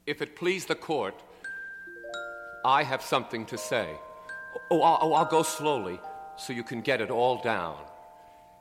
If it please the court, I have something to say. I'll go slowly so you can get it all down.